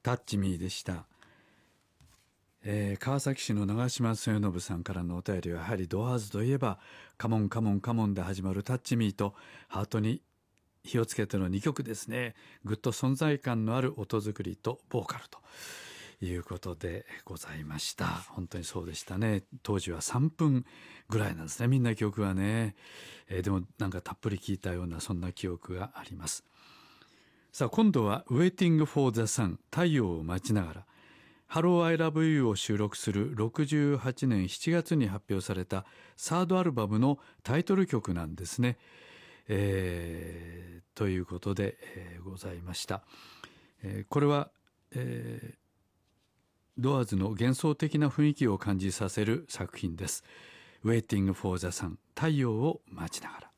タッチミーでした。川崎市の長嶋末信さんからのお便りは、やはりドアーズといえばカモンカモンカモンで始まるタッチミーとハートに火をつけての2曲ですね。ぐっと存在感のある音作りとボーカルということでございました。本当にそうでしたね。当時は3分ぐらいなんですね、みんな曲はね。でもなんかたっぷり聞いたようなそんな記憶があります。さあ今度は Waiting for the Sun 太陽を待ちながら、Hello I Love You を収録する68年7月に発表されたサードアルバムのタイトル曲なんですね。ということで、ございました。これは、ドアーズの幻想的な雰囲気を感じさせる作品です。Waiting for the Sun 太陽を待ちながら。